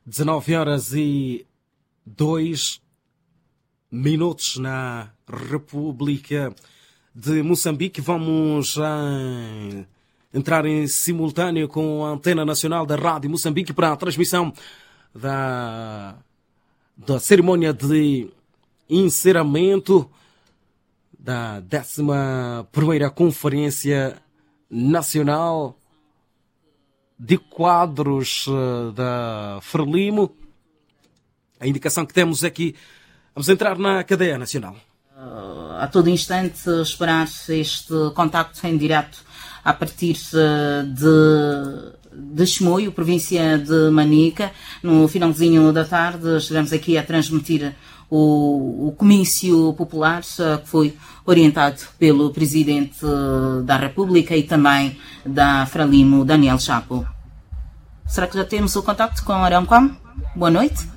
19h02 na República de Moçambique. Vamos entrar em simultâneo com a Antena Nacional da Rádio Moçambique para a transmissão da cerimônia de encerramento da 11ª Conferência Nacional de Quadros da Frelimo. A indicação que temos é que vamos entrar na cadeia nacional. A todo instante esperar este contacto em direto a partir de Chimoio, província de Manica. No finalzinho da tarde estaremos aqui a transmitir o comício popular que foi orientado pelo Presidente da República e também da Frelimo, Daniel Chapo. Será que já temos o contacto com Aramquam? Boa noite.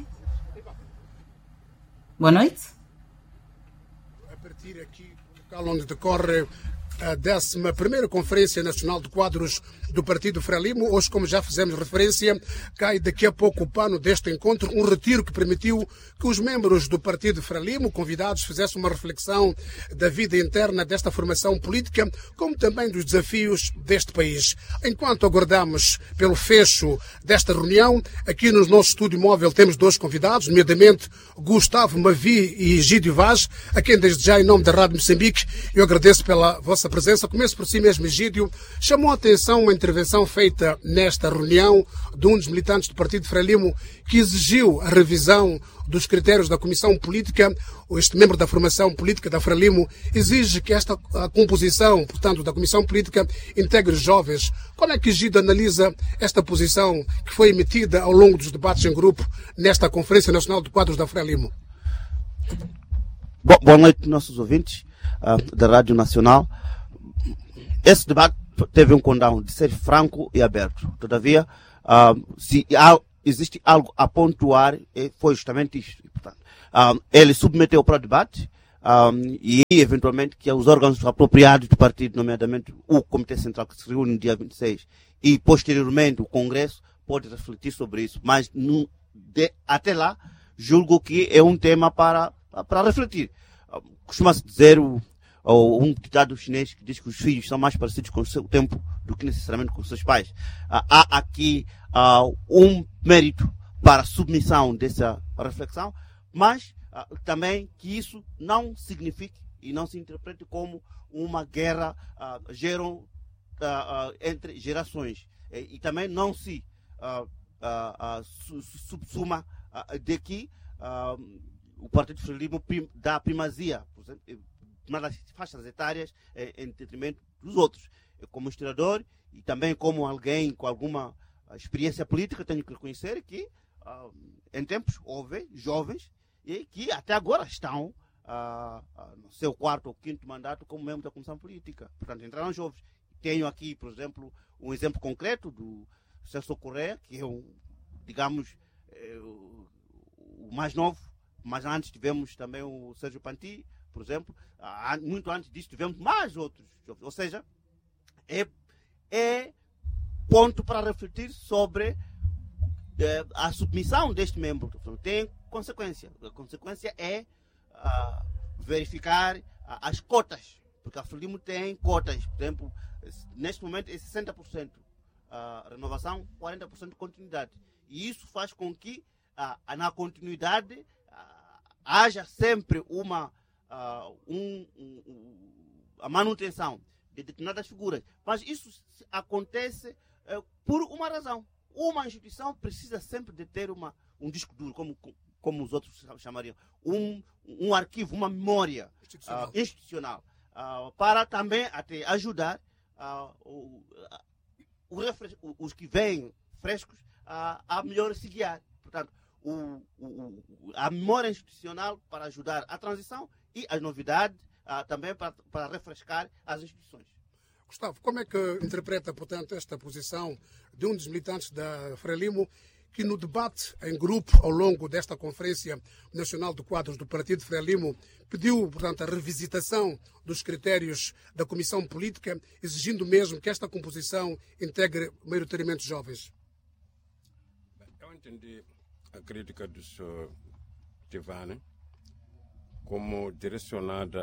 Boa noite. A partir aqui do local onde decorre a 11ª Conferência Nacional de Quadros do Partido Frelimo. Hoje, como já fizemos referência, cai daqui a pouco o pano deste encontro, um retiro que permitiu que os membros do Partido Frelimo, convidados, fizessem uma reflexão da vida interna desta formação política, como também dos desafios deste país. Enquanto aguardamos pelo fecho desta reunião, aqui no nosso estúdio móvel temos dois convidados, nomeadamente Gustavo Mavi e Egídio Vaz, a quem desde já, em nome da Rádio Moçambique, eu agradeço pela vossa presença. Começo por si mesmo, Egídio. Chamou a atenção uma intervenção feita nesta reunião de um dos militantes do Partido Frelimo que exigiu a revisão dos critérios da Comissão Política. Este membro da formação política da Frelimo exige que a composição, portanto, da Comissão Política integre jovens. Como é que Egídio analisa esta posição que foi emitida ao longo dos debates em grupo nesta Conferência Nacional de Quadros da Frelimo? Boa noite, nossos ouvintes da Rádio Nacional. Esse debate teve um condão de ser franco e aberto. Todavia, se existe algo a pontuar, foi justamente isto. Portanto, ele submeteu para o debate e, eventualmente, que os órgãos apropriados do partido, nomeadamente o Comitê Central, que se reúne no dia 26, e, posteriormente, o Congresso, pode refletir sobre isso. Mas, até lá, julgo que é um tema para refletir. Costuma-se dizer um ditado chinês que diz que os filhos são mais parecidos com o seu tempo do que necessariamente com os seus pais. Há aqui um mérito para a submissão dessa reflexão, mas também que isso não signifique e não se interprete como uma guerra entre gerações. E também não se subsuma de que o Partido Frelimo dá primazia, por exemplo, uma das faixas etárias em detrimento dos outros. Como historiador e também como alguém com alguma experiência política, tenho que reconhecer que em tempos houve jovens e que até agora estão no seu 4º ou 5º mandato como membro da Comissão Política. Portanto, entraram jovens. Tenho aqui, por exemplo, um exemplo concreto do Celso Correia, que é o mais novo, mas antes tivemos também o Sérgio Panti, por exemplo. Muito antes disso tivemos mais outros jovens. Ou seja, é ponto para refletir sobre a submissão deste membro. Tem consequência. A consequência é verificar as cotas, porque a Frelimo tem cotas. Por exemplo, neste momento é 60% renovação, 40% continuidade. E isso faz com que na continuidade haja sempre a manutenção de determinadas figuras. Mas isso acontece por uma razão. Uma instituição precisa sempre de ter um disco duro, como os outros chamariam, um arquivo, uma memória institucional, para também até ajudar os que vêm frescos a melhor se guiar. Portanto, a memória institucional para ajudar a transição e as novidades também para refrescar as instituições. Gustavo, como é que interpreta, portanto, esta posição de um dos militantes da Frelimo que no debate em grupo ao longo desta Conferência Nacional de Quadros do Partido Frelimo pediu, portanto, a revisitação dos critérios da Comissão Política, exigindo mesmo que esta composição integre maioritariamente jovens? Eu entendi a crítica do Sr. Tivani como direcionada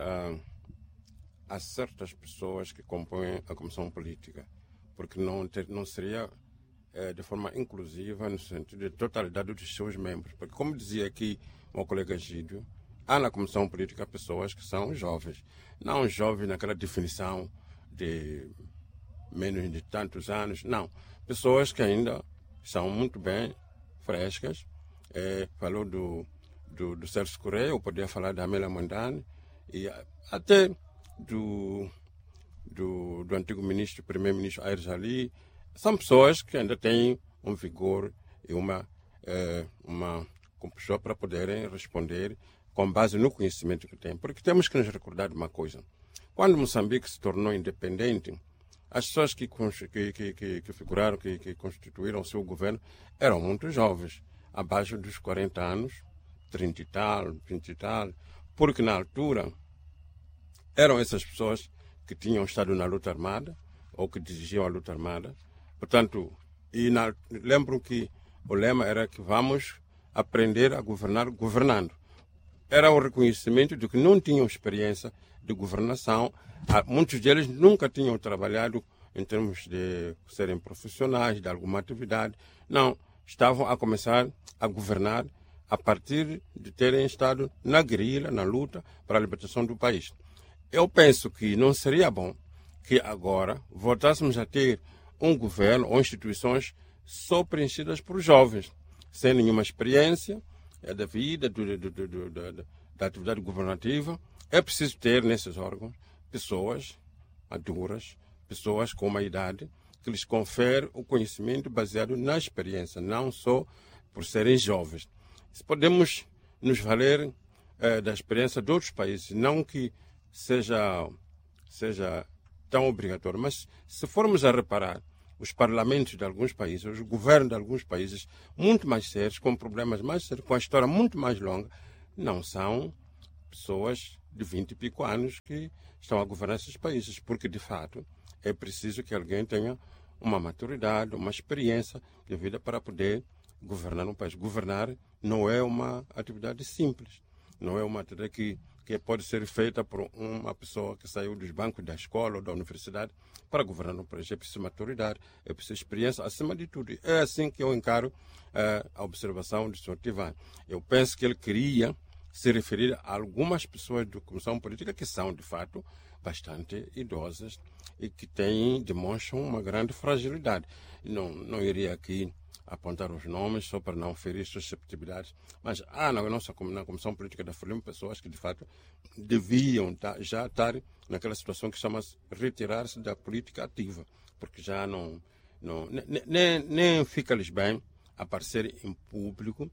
a certas pessoas que compõem a comissão política, porque não seria de forma inclusiva no sentido de totalidade dos seus membros. Porque, como dizia aqui o meu colega Gídio, há na comissão política pessoas que são jovens. Não jovens naquela definição de menos de tantos anos, não. Pessoas que ainda são muito bem frescas. Falou do Sérgio Correia, eu poderia falar da Amélia Mondlane e até do antigo primeiro-ministro Aires Ali. São pessoas que ainda têm um vigor e uma pessoa para poderem responder com base no conhecimento que têm. Porque temos que nos recordar de uma coisa. Quando Moçambique se tornou independente, as pessoas que figuraram, que constituíram o seu governo, eram muito jovens, abaixo dos 40 anos, 30 e tal, 20 e tal, porque na altura eram essas pessoas que tinham estado na luta armada ou que dirigiam a luta armada. Portanto, lembro que o lema era que vamos aprender a governar governando. Era um reconhecimento de que não tinham experiência de governação. Muitos deles nunca tinham trabalhado em termos de serem profissionais de alguma atividade. Não, estavam a começar a governar a partir de terem estado na guerrilha, na luta para a libertação do país. Eu penso que não seria bom que agora voltássemos a ter um governo ou instituições só preenchidas por jovens, sem nenhuma experiência da vida, da atividade governativa. É preciso ter nesses órgãos pessoas maduras, pessoas com uma idade que lhes confere o conhecimento baseado na experiência, não só por serem jovens. Se podemos nos valer da experiência de outros países, não que seja tão obrigatório, mas se formos a reparar, os parlamentos de alguns países, os governos de alguns países, muito mais sérios, com problemas mais sérios, com a história muito mais longa, não são pessoas de 20 e pico anos que estão a governar esses países, porque, de fato, é preciso que alguém tenha uma maturidade, uma experiência de vida para poder governar um país. Governar não é uma atividade simples, não é uma atividade que pode ser feita por uma pessoa que saiu dos bancos da escola ou da universidade para governar um país. É preciso maturidade, é preciso experiência, acima de tudo. É assim que eu encaro a observação do Sr. Tivani. Eu penso que ele queria se referir a algumas pessoas da Comissão Política que são, de fato, bastante idosas e que demonstram uma grande fragilidade. Não iria aqui apontar os nomes só para não ferir susceptibilidades, mas há na Comissão Política da Frelimo pessoas que de fato deviam já estar naquela situação que chama-se retirar-se da política ativa, porque já nem fica-lhes bem aparecer em público,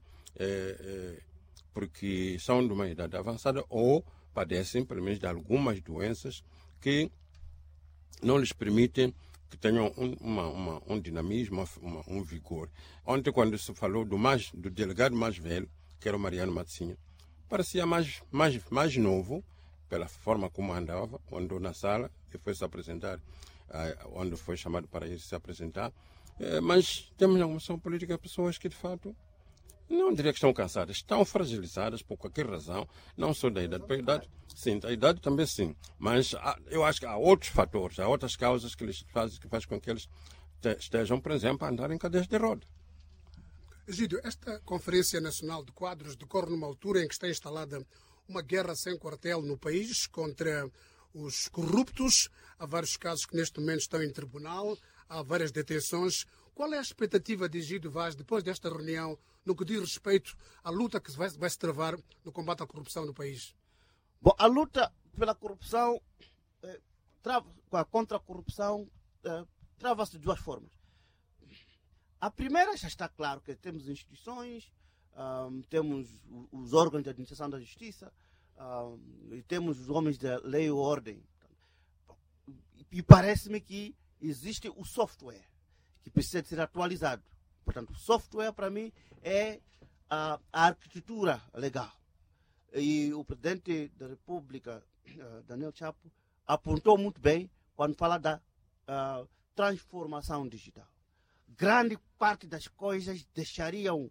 porque são de uma idade avançada ou padecem, pelo menos, de algumas doenças que não lhes permitem que tenham um dinamismo, um vigor. Ontem, quando se falou do delegado mais velho, que era o Mariano Matsinha, parecia mais novo, pela forma como andou na sala e foi se apresentar, onde foi chamado para ir se apresentar. Mas temos na Comissão Política pessoas que, de fato, não diria que estão cansadas, estão fragilizadas por qualquer razão, não só da idade. A idade, sim, a idade também sim, mas eu acho que há outros fatores, há outras causas que fazem com que eles estejam, por exemplo, a andar em cadeiras de roda. Egídio, esta Conferência Nacional de Quadros decorre numa altura em que está instalada uma guerra sem quartel no país contra os corruptos. Há vários casos que neste momento estão em tribunal, há várias detenções. Qual é a expectativa de Egídio Vaz depois desta reunião no que diz respeito à luta que vai se travar no combate à corrupção no país? Bom, a luta pela corrupção, contra a corrupção, trava-se de duas formas. A primeira já está claro que temos instituições, temos os órgãos de administração da justiça, e temos os homens da lei e ordem. E parece-me que existe o software que precisa de ser atualizado. Portanto, o software, para mim, é a arquitetura legal. E o presidente da República, Daniel Chapo, apontou muito bem quando fala da transformação digital. Grande parte das coisas deixariam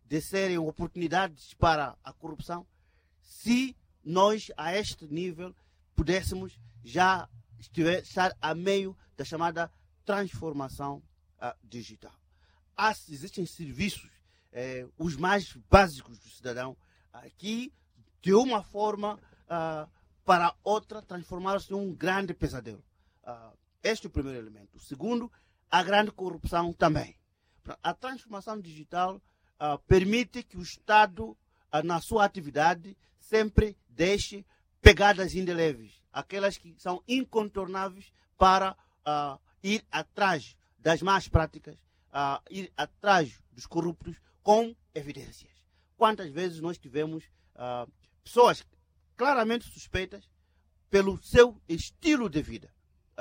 de serem oportunidades para a corrupção se nós, a este nível, pudéssemos já estar a meio da chamada transformação digital. Existem serviços, os mais básicos do cidadão, que de uma forma para outra transformaram-se em um grande pesadelo. Este é o primeiro elemento. O segundo, a grande corrupção também. A transformação digital permite que o Estado, na sua atividade, sempre deixe pegadas indeléveis, aquelas que são incontornáveis para ir atrás das más práticas, ir atrás dos corruptos com evidências. Quantas vezes nós tivemos pessoas claramente suspeitas pelo seu estilo de vida,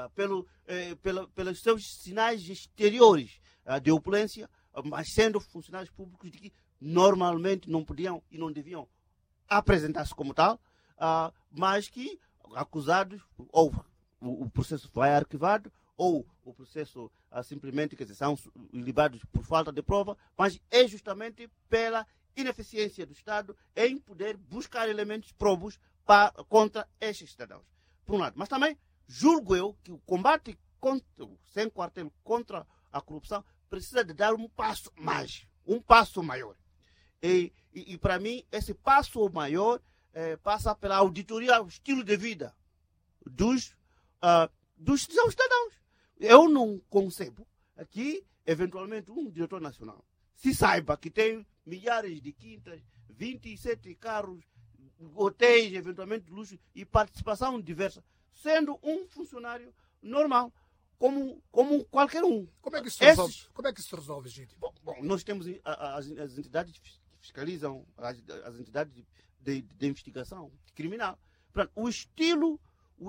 pelos seus sinais exteriores de opulência, mas sendo funcionários públicos de que normalmente não podiam e não deviam apresentar-se como tal, mas que acusados, ou o processo vai arquivado, ou o processo simplesmente, quer dizer, são libados por falta de prova, mas é justamente pela ineficiência do Estado em poder buscar elementos probos contra estes cidadãos. Por um lado. Mas também julgo eu que o combate sem quartel contra a corrupção precisa de dar um passo mais, um passo maior. E para mim, esse passo maior passa pela auditoria ao estilo de vida dos cidadãos. Eu não concebo que, eventualmente, um diretor nacional se saiba que tem milhares de quintas, 27 carros, hotéis, eventualmente de luxo e participação diversa, sendo um funcionário normal, como qualquer um. Como é que isso se resolve? Como é que isso se resolve, gente? Bom, nós temos as entidades que fiscalizam, as entidades de investigação criminal. Portanto, o estilo,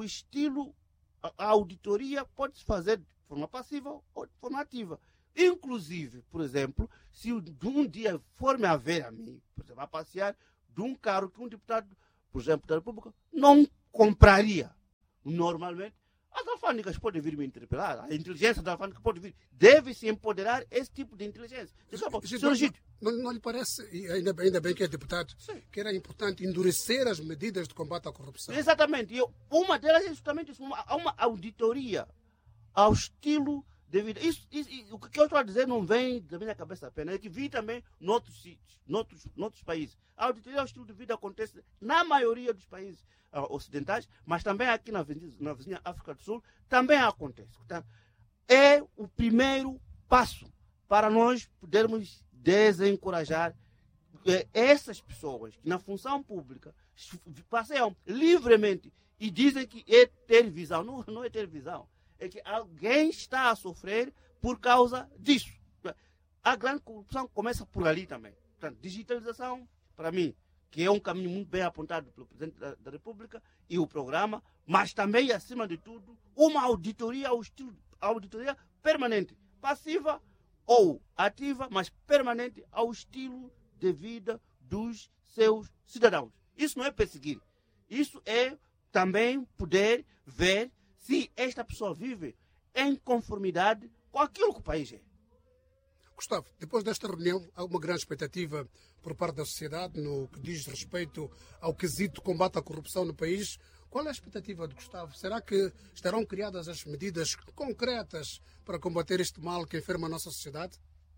a auditoria pode se fazer de forma passiva ou de forma ativa. Inclusive, por exemplo, se um dia for-me a ver a mim, por exemplo, a passear de um carro que um deputado, por exemplo, da República, não compraria normalmente, as alfândegas podem vir me interpelar, a inteligência da alfândega pode vir, deve-se empoderar esse tipo de inteligência. Não lhe parece, e ainda bem que é deputado, sim, que era importante endurecer as medidas de combate à corrupção? Exatamente. Uma delas é justamente isso, uma auditoria ao estilo de vida. O que eu estou a dizer não vem da minha cabeça apenas, é que vi também noutros sítios, noutros países. A auditoria ao estilo de vida acontece na maioria dos países ocidentais, mas também aqui na vizinha África do Sul também acontece. Portanto, é o primeiro passo para nós podermos desencorajar essas pessoas que na função pública passeiam livremente e dizem que é ter visão. Não é ter visão. É que alguém está a sofrer por causa disso. A grande corrupção começa por ali também. Portanto, digitalização, para mim, que é um caminho muito bem apontado pelo Presidente da República e o programa, mas também, acima de tudo, uma auditoria ao estilo, auditoria permanente, passiva ou ativa, mas permanente ao estilo de vida dos seus cidadãos. Isso não é perseguir. Isso é também poder ver se esta pessoa vive em conformidade com aquilo que o país é. Gustavo, depois desta reunião, há uma grande expectativa por parte da sociedade no que diz respeito ao quesito combate à corrupção no país. Qual é a expectativa de Gustavo? Será que estarão criadas as medidas concretas para combater este mal que enferma a nossa sociedade?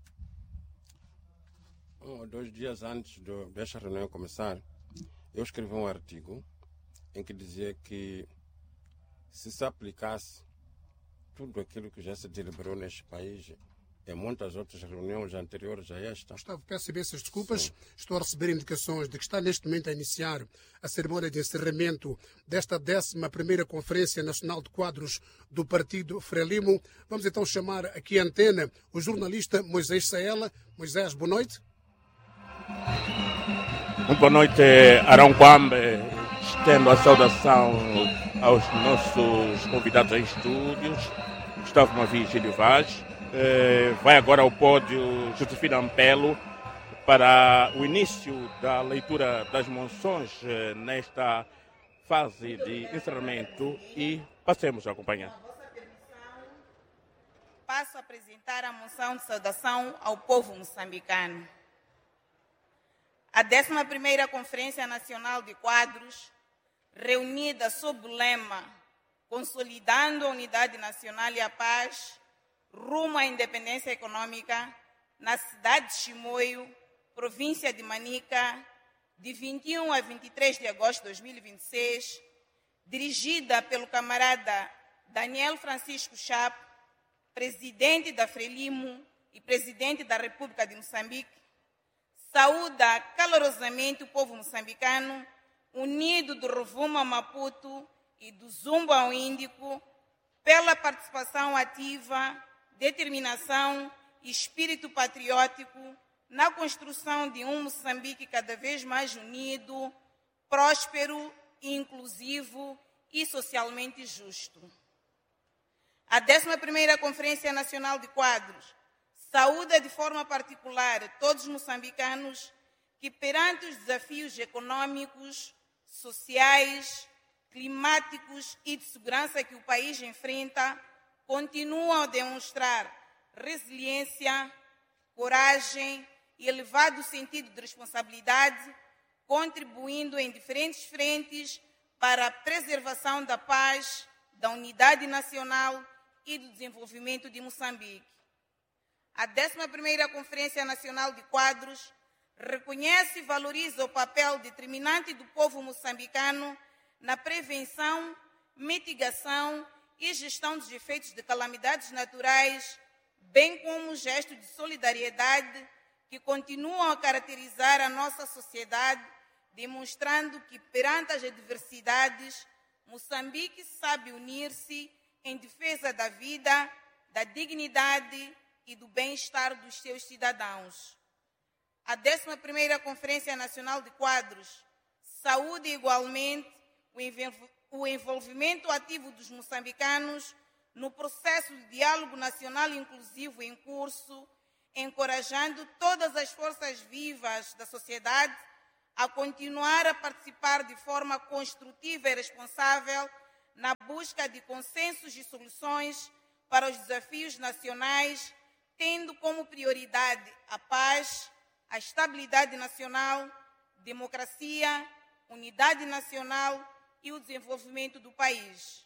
2 dias antes desta reunião começar, eu escrevi um artigo em que dizia que se aplicasse tudo aquilo que já se deliberou neste país em muitas outras reuniões anteriores a esta. Gustavo, peço imensas desculpas. Sim. Estou a receber indicações de que está neste momento a iniciar a cerimónia de encerramento desta 11ª Conferência Nacional de Quadros do Partido Frelimo. Vamos então chamar aqui à antena o jornalista Moisés Saela. Moisés, boa noite. Muito boa noite, Arão Quambe. Estendo a saudação aos nossos convidados em estúdios, Gustavo Mavi e Gílio Vaz. Vai agora ao pódio Josefina Ampelo para o início da leitura das moções nesta fase de encerramento e passemos a acompanhar. Passo a apresentar a moção de saudação ao povo moçambicano. A 11ª Conferência Nacional de Quadros, reunida sob o lema Consolidando a Unidade Nacional e a Paz, rumo à independência econômica, na cidade de Chimoio, província de Manica, de 21 a 23 de agosto de 2026, dirigida pelo camarada Daniel Francisco Chapo, presidente da Frelimo e presidente da República de Moçambique, saúda calorosamente o povo moçambicano, unido do Rovuma ao Maputo e do Zumbo ao Índico, pela participação ativa, determinação e espírito patriótico na construção de um Moçambique cada vez mais unido, próspero, inclusivo e socialmente justo. A 11ª Conferência Nacional de Quadros saúda de forma particular todos os moçambicanos que, perante os desafios econômicos, sociais, climáticos e de segurança que o país enfrenta, continuam a demonstrar resiliência, coragem e elevado sentido de responsabilidade, contribuindo em diferentes frentes para a preservação da paz, da unidade nacional e do desenvolvimento de Moçambique. A 11ª Conferência Nacional de Quadros reconhece e valoriza o papel determinante do povo moçambicano na prevenção, mitigação e gestão dos efeitos de calamidades naturais, bem como um gesto de solidariedade que continuam a caracterizar a nossa sociedade, demonstrando que, perante as adversidades, Moçambique sabe unir-se em defesa da vida, da dignidade e do bem-estar dos seus cidadãos. A 11ª Conferência Nacional de Quadros saúda igualmente o envolvimento ativo dos moçambicanos no processo de diálogo nacional inclusivo em curso, encorajando todas as forças vivas da sociedade a continuar a participar de forma construtiva e responsável na busca de consensos e soluções para os desafios nacionais, tendo como prioridade a paz, a estabilidade nacional, democracia, unidade nacional e o desenvolvimento do país.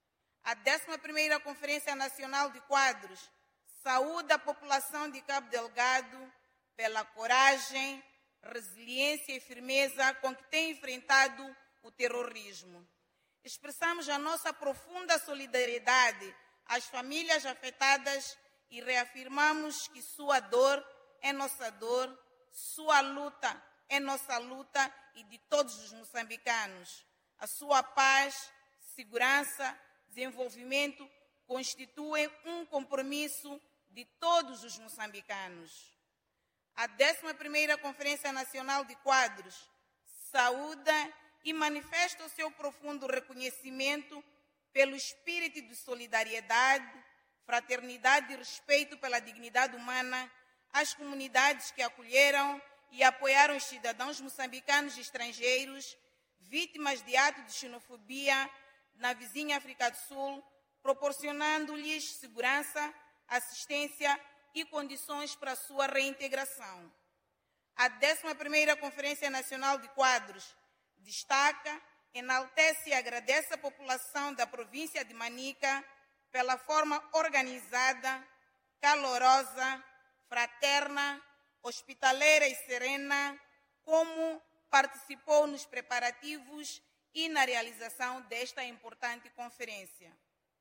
A 11ª Conferência Nacional de Quadros saúda a população de Cabo Delgado pela coragem, resiliência e firmeza com que tem enfrentado o terrorismo. Expressamos a nossa profunda solidariedade às famílias afetadas e reafirmamos que sua dor é nossa dor, sua luta é nossa luta e de todos os moçambicanos. A sua paz, segurança, desenvolvimento constituem um compromisso de todos os moçambicanos. A 11ª Conferência Nacional de Quadros saúda e manifesta o seu profundo reconhecimento pelo espírito de solidariedade, fraternidade e respeito pela dignidade humana às comunidades que acolheram e apoiaram os cidadãos moçambicanos e estrangeiros vítimas de atos de xenofobia na vizinha África do Sul, proporcionando-lhes segurança, assistência e condições para a sua reintegração. A 11ª Conferência Nacional de Quadros destaca, enaltece e agradece a população da província de Manica pela forma organizada, calorosa, fraterna, hospitaleira e serena, como participou nos preparativos e na realização desta importante conferência.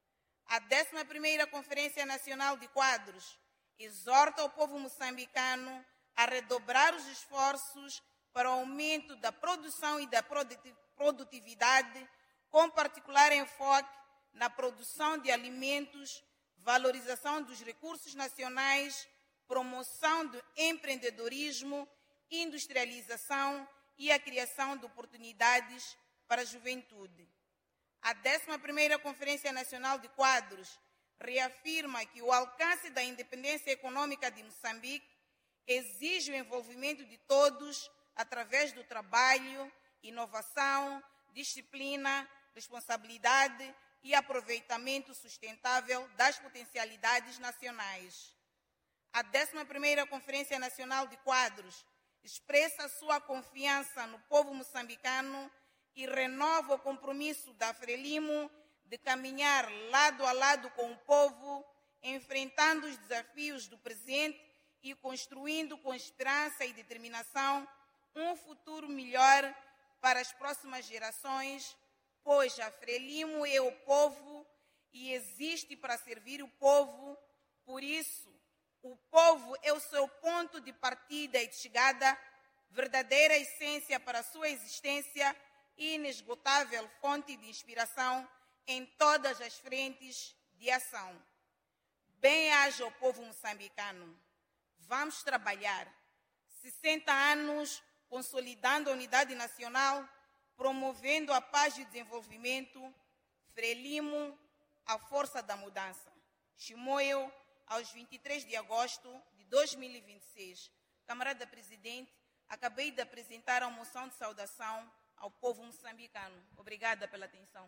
A 11ª Conferência Nacional de Quadros exorta o povo moçambicano a redobrar os esforços para o aumento da produção e da produtividade, com particular enfoque na produção de alimentos, valorização dos recursos nacionais, promoção do empreendedorismo, industrialização e a criação de oportunidades para a juventude. A 11ª Conferência Nacional de Quadros reafirma que o alcance da independência econômica de Moçambique exige o envolvimento de todos através do trabalho, inovação, disciplina, responsabilidade e aproveitamento sustentável das potencialidades nacionais. A 11ª Conferência Nacional de Quadros expressa sua confiança no povo moçambicano e renova o compromisso da Frelimo de caminhar lado a lado com o povo, enfrentando os desafios do presente e construindo com esperança e determinação um futuro melhor para as próximas gerações, pois a Frelimo é o povo e existe para servir o povo. Por isso, o povo é o seu ponto de partida e de chegada, verdadeira essência para a sua existência e inesgotável fonte de inspiração em todas as frentes de ação. Bem-aja o povo moçambicano. Vamos trabalhar. 60 anos consolidando a unidade nacional, promovendo a paz e o desenvolvimento. Frelimo, a força da mudança. Chimoio, aos 23 de agosto de 2026. Camarada Presidente, acabei de apresentar a moção de saudação ao povo moçambicano. Obrigada pela atenção.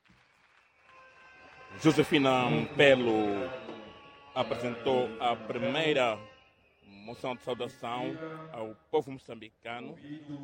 Josefina Mpelo apresentou a primeira moção de saudação ao povo moçambicano.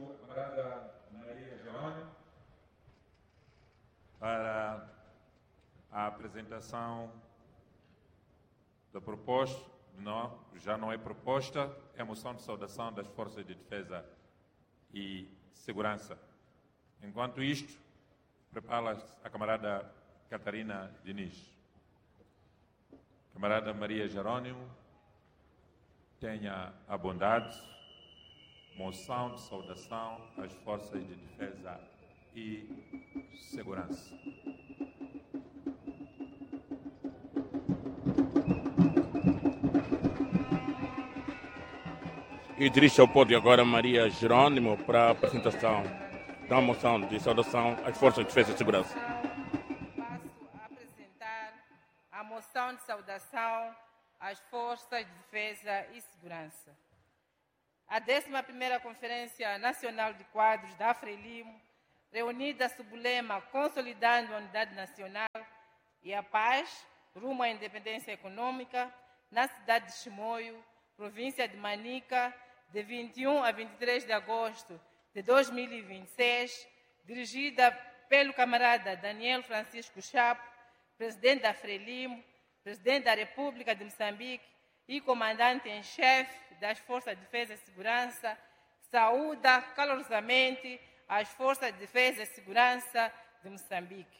Para a apresentação da proposta, já não é proposta, é a moção de saudação das Forças de Defesa e Segurança. Enquanto isto, prepara-se a camarada Catarina Diniz. Camarada Maria Jerônimo, tenha a bondade, moção de saudação às Forças de Defesa e Segurança. E dirige ao pódio agora Maria Jerônimo para a apresentação da moção de saudação às Forças de Defesa e Segurança. Passo a apresentar a moção de saudação às Forças de Defesa e Segurança. A 11ª Conferência Nacional de Quadros da Frelimo, reunida sob o lema Consolidando a Unidade Nacional e a Paz, rumo à independência econômica, na cidade de Chimoio, província de Manica, de 21 a 23 de agosto de 2026, dirigida pelo camarada Daniel Francisco Chapo, presidente da Frelimo, presidente da República de Moçambique e comandante em chefe das Forças de Defesa e Segurança, saúda calorosamente as Forças de Defesa e Segurança de Moçambique.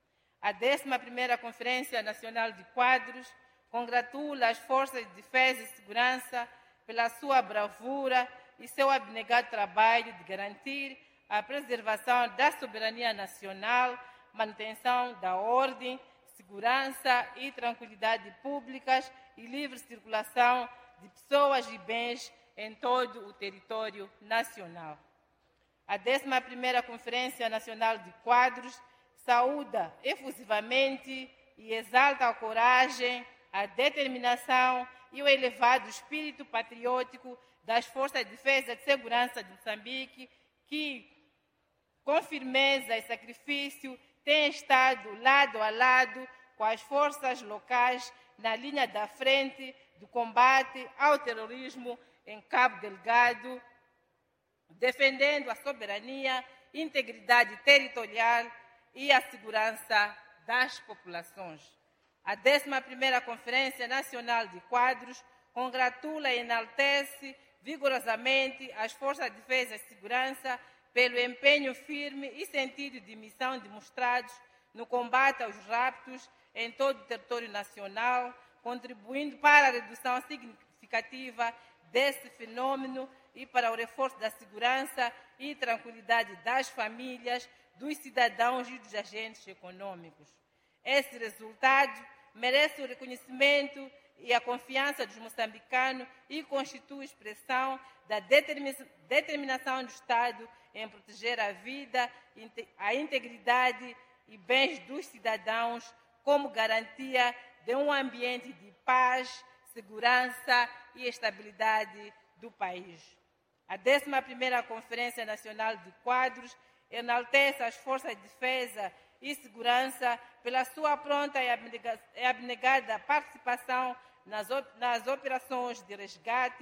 A 11ª Conferência Nacional de Quadros congratula as Forças de Defesa e Segurança pela sua bravura e seu abnegado trabalho de garantir a preservação da soberania nacional, manutenção da ordem, segurança e tranquilidade públicas e livre circulação de pessoas e bens em todo o território nacional. A 11ª Conferência Nacional de Quadros saúda efusivamente e exalta a coragem, a determinação e o elevado espírito patriótico das Forças de Defesa e de Segurança de Moçambique, que, com firmeza e sacrifício, têm estado lado a lado com as forças locais na linha da frente do combate ao terrorismo em Cabo Delgado, defendendo a soberania, integridade territorial e a segurança das populações. A 11ª Conferência Nacional de Quadros congratula e enaltece vigorosamente as Forças de Defesa e Segurança pelo empenho firme e sentido de missão demonstrados no combate aos raptos em todo o território nacional, contribuindo para a redução significativa desse fenômeno e para o reforço da segurança e tranquilidade das famílias, dos cidadãos e dos agentes econômicos. Esse resultado merece o reconhecimento e a confiança dos moçambicanos e constitui expressão da determinação do Estado em proteger a vida, a integridade e bens dos cidadãos como garantia de um ambiente de paz, segurança e estabilidade do país. A 11ª Conferência Nacional de Quadros enaltece as Forças de Defesa e Segurança pela sua pronta e abnegada participação nas operações de resgate,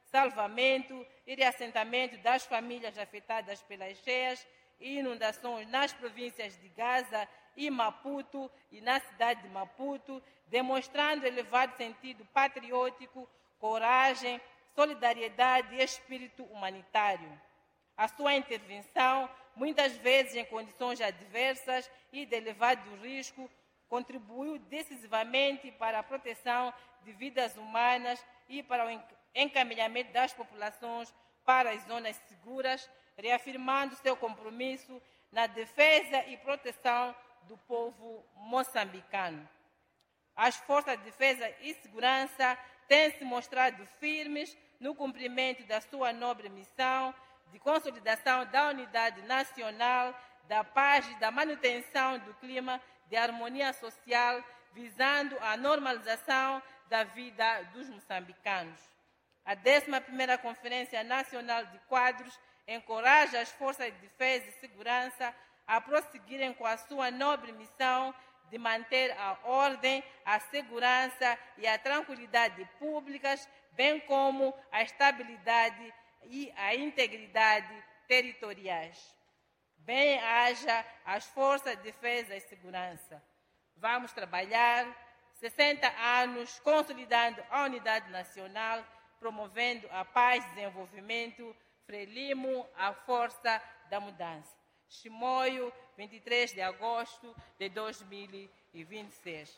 salvamento e reassentamento das famílias afetadas pelas cheias e inundações nas províncias de Gaza e Maputo e na cidade de Maputo, demonstrando elevado sentido patriótico, coragem, solidariedade e espírito humanitário. A sua intervenção, muitas vezes em condições adversas e de elevado risco, contribuiu decisivamente para a proteção de vidas humanas e para o encaminhamento das populações para as zonas seguras, reafirmando seu compromisso na defesa e proteção do povo moçambicano. As forças de defesa e segurança têm se mostrado firmes no cumprimento da sua nobre missão de consolidação da unidade nacional, da paz e da manutenção do clima de harmonia social, visando a normalização da vida dos moçambicanos. A 11ª Conferência Nacional de Quadros encoraja as forças de defesa e segurança a prosseguirem com a sua nobre missão de manter a ordem, a segurança e a tranquilidade públicas, bem como a estabilidade e a integridade territoriais. Bem-haja as forças de defesa e segurança. Vamos trabalhar 60 anos consolidando a unidade nacional, promovendo a paz e desenvolvimento. Frelimo, a força da mudança. Chimoio, 23 de agosto de 2026.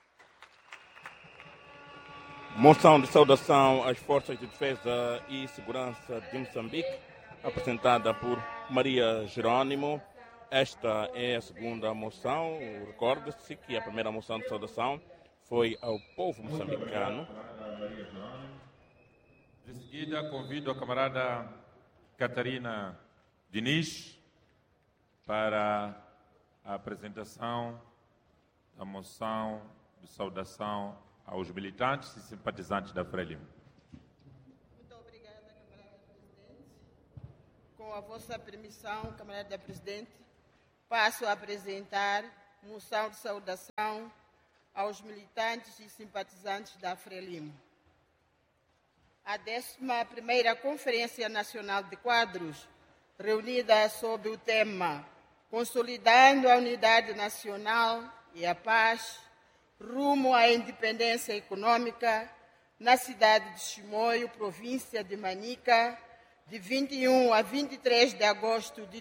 Moção de saudação às Forças de Defesa e Segurança de Moçambique, apresentada por Maria Jerônimo. Esta é a segunda moção. Recorde-se que a primeira moção de saudação foi ao povo moçambicano. De seguida, convido a camarada Catarina Diniz para a apresentação da moção de saudação aos militantes e simpatizantes da Frelimo. Muito obrigada, camarada Presidente. Com a vossa permissão, camarada Presidente, passo a apresentar moção de saudação aos militantes e simpatizantes da Frelimo. A 11ª Conferência Nacional de Quadros, reunida sob o tema Consolidando a Unidade Nacional e a Paz, rumo à independência econômica, na cidade de Chimoio, província de Manica, de 21 a 23 de agosto de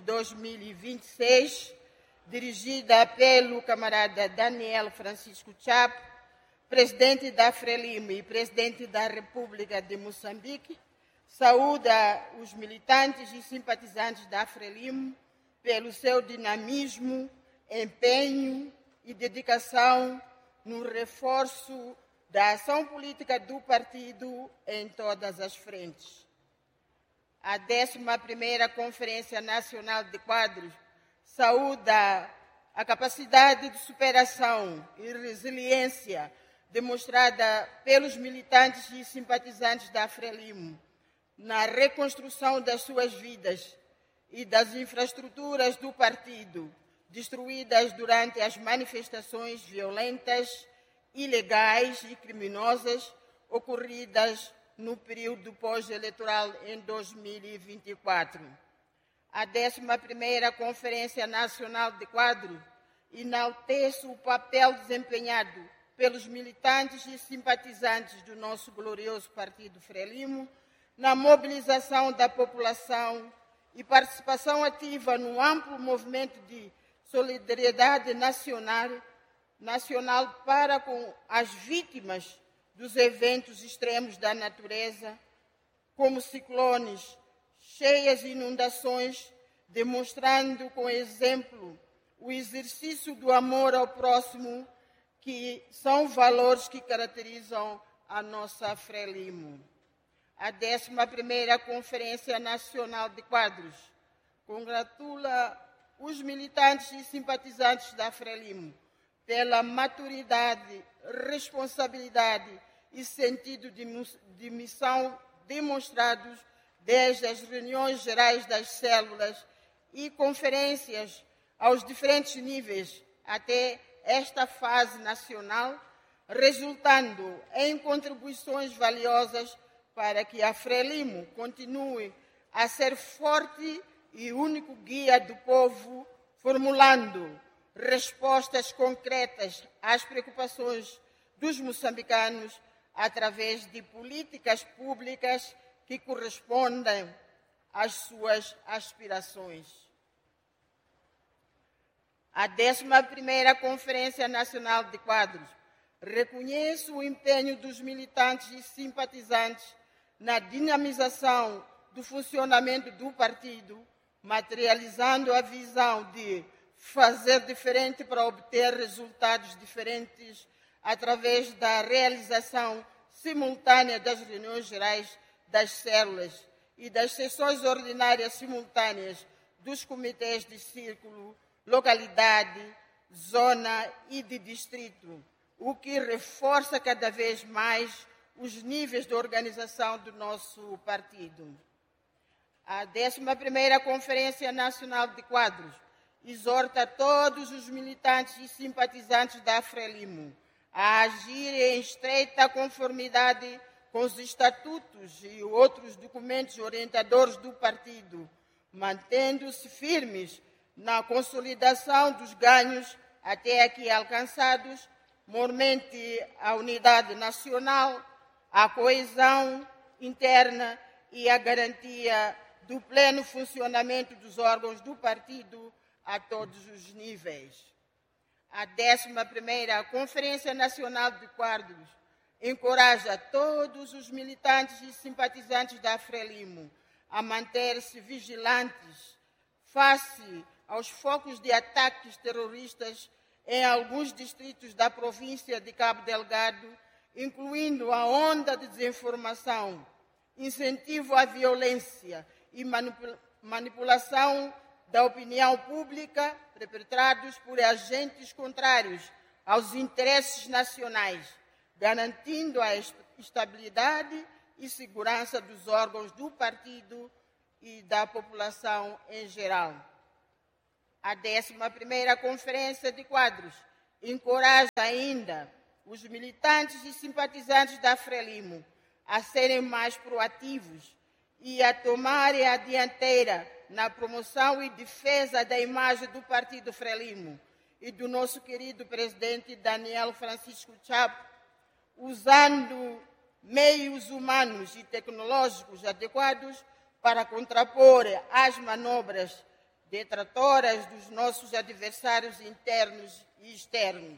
2026, dirigida pelo camarada Daniel Francisco Chapo, presidente da Frelimo e presidente da República de Moçambique, saúda os militantes e simpatizantes da Frelimo pelo seu dinamismo, empenho e dedicação no reforço da ação política do partido em todas as frentes. A 11ª Conferência Nacional de Quadros saúda a capacidade de superação e resiliência demonstrada pelos militantes e simpatizantes da Frelimo na reconstrução das suas vidas e das infraestruturas do partido, destruídas durante as manifestações violentas, ilegais e criminosas ocorridas no período pós-eleitoral em 2024. A 11ª Conferência Nacional de Quadros enaltece o papel desempenhado pelos militantes e simpatizantes do nosso glorioso partido Frelimo na mobilização da população e participação ativa no amplo movimento de solidariedade nacional para com as vítimas dos eventos extremos da natureza, como ciclones, cheias e inundações, demonstrando com exemplo o exercício do amor ao próximo, que são valores que caracterizam a nossa Frelimo. A 11ª Conferência Nacional de Quadros congratula os militantes e simpatizantes da Frelimo pela maturidade, responsabilidade e sentido de missão demonstrados desde as reuniões gerais das células e conferências aos diferentes níveis até esta fase nacional, resultando em contribuições valiosas para que a Frelimo continue a ser forte e único guia do povo, formulando respostas concretas às preocupações dos moçambicanos através de políticas públicas que correspondem às suas aspirações. A 11ª Conferência Nacional de Quadros reconhece o empenho dos militantes e simpatizantes na dinamização do funcionamento do partido, materializando a visão de fazer diferente para obter resultados diferentes através da realização simultânea das reuniões gerais das células e das sessões ordinárias simultâneas dos comitês de círculo, localidade, zona e de distrito, o que reforça cada vez mais os níveis de organização do nosso partido. A 11ª Conferência Nacional de Quadros exorta todos os militantes e simpatizantes da Frelimo a agir em estreita conformidade com os estatutos e outros documentos orientadores do partido, mantendo-se firmes na consolidação dos ganhos até aqui alcançados, mormente a unidade nacional, a coesão interna e a garantia do pleno funcionamento dos órgãos do partido a todos os níveis. A 11ª Conferência Nacional de Quadros encoraja todos os militantes e simpatizantes da Frelimo a manter-se vigilantes face aos focos de ataques terroristas em alguns distritos da província de Cabo Delgado, incluindo a onda de desinformação, incentivo à violência e manipulação da opinião pública perpetrados por agentes contrários aos interesses nacionais, garantindo a estabilidade e segurança dos órgãos do partido e da população em geral. A 11ª Conferência de Quadros encoraja ainda os militantes e simpatizantes da Frelimo a serem mais proativos e a tomarem a dianteira na promoção e defesa da imagem do Partido Frelimo e do nosso querido presidente Daniel Francisco Chapo, usando meios humanos e tecnológicos adequados para contrapor às manobras detratoras dos nossos adversários internos e externos.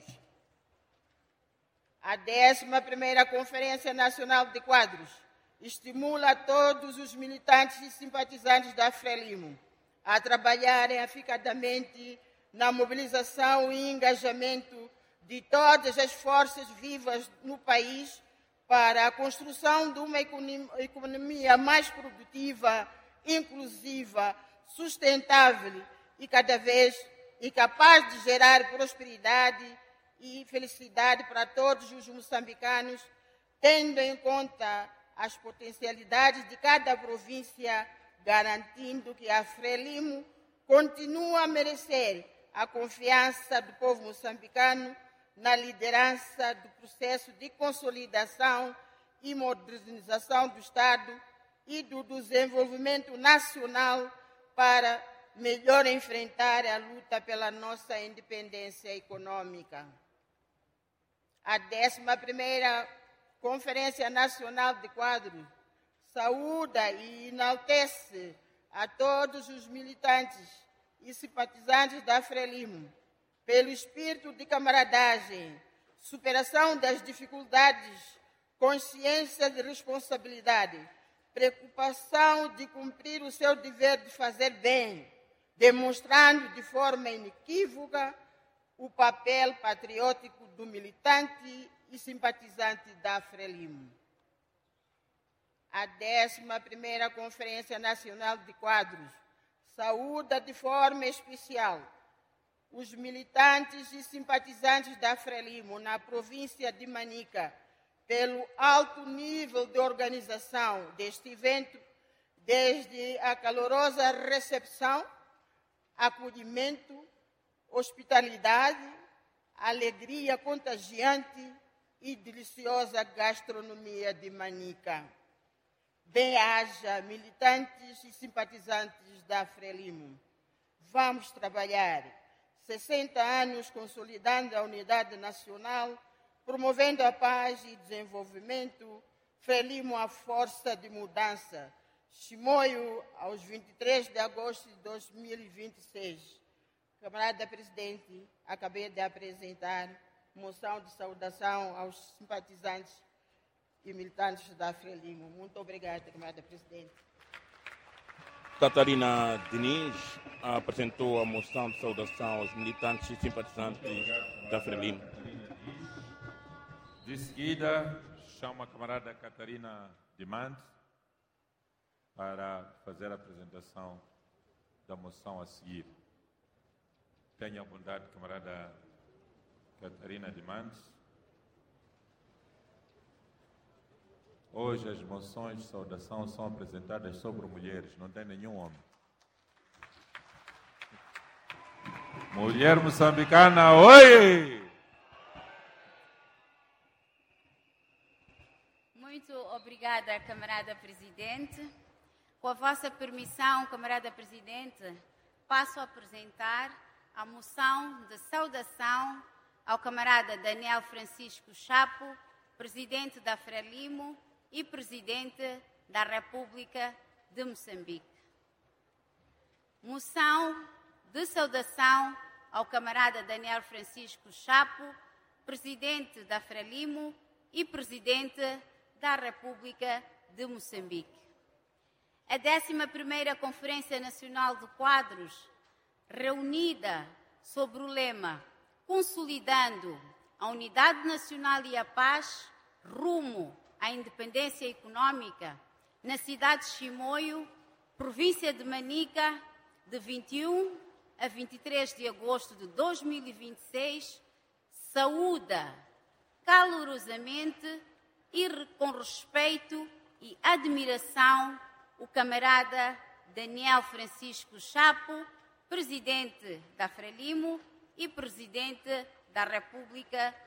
A 11ª Conferência Nacional de Quadros estimula todos os militantes e simpatizantes da Frelimo a trabalharem afincadamente na mobilização e engajamento de todas as forças vivas no país para a construção de uma economia mais produtiva, inclusiva, sustentável e cada vez capaz de gerar prosperidade e felicidade para todos os moçambicanos, tendo em conta as potencialidades de cada província, garantindo que a Frelimo continua a merecer a confiança do povo moçambicano na liderança do processo de consolidação e modernização do Estado e do desenvolvimento nacional para melhor enfrentar a luta pela nossa independência econômica. A 11ª Conferência Nacional de Quadros saúda e enaltece a todos os militantes e simpatizantes da Frelimo pelo espírito de camaradagem, superação das dificuldades, consciência de responsabilidade, preocupação de cumprir o seu dever de fazer bem, demonstrando de forma inequívoca o papel patriótico do militante e simpatizante da Frelimo. A 11ª Conferência Nacional de Quadros saúda de forma especial os militantes e simpatizantes da Frelimo na província de Manica pelo alto nível de organização deste evento, desde a calorosa recepção, acolhimento, hospitalidade, alegria contagiante e deliciosa gastronomia de Manica. Bem-haja, militantes e simpatizantes da Frelimo. Vamos trabalhar 60 anos consolidando a unidade nacional, promovendo a paz e desenvolvimento. Frelimo, a força de mudança. Chimoio, aos 23 de agosto de 2026. Camarada Presidente, acabei de apresentar moção de saudação aos simpatizantes e militantes da Frelimo. Muito obrigada, camarada Presidente. Catarina Diniz apresentou a moção de saudação aos militantes e simpatizantes da Frelimo. De seguida, chamo a camarada Catarina Diamante para fazer a apresentação da moção a seguir. Tenha a bondade, camarada Catarina Diamante. Hoje as moções de saudação são apresentadas sobre mulheres, não tem nenhum homem. Mulher moçambicana, oi! Muito obrigada, camarada Presidente. Com a vossa permissão, camarada Presidente, passo a apresentar a moção de saudação ao camarada Daniel Francisco Chapo, Presidente da Frelimo e Presidente da República de Moçambique. Moção de saudação ao camarada Daniel Francisco Chapo, Presidente da Frelimo e Presidente da República de Moçambique. A 11ª Conferência Nacional de Quadros, reunida sob o lema Consolidando a Unidade Nacional e a Paz, rumo à independência econômica, na cidade de Chimoio, província de Manica, de 21 a 23 de agosto de 2026, saúda calorosamente e com respeito e admiração o camarada Daniel Francisco Chapo, Presidente da Frelimo e Presidente da República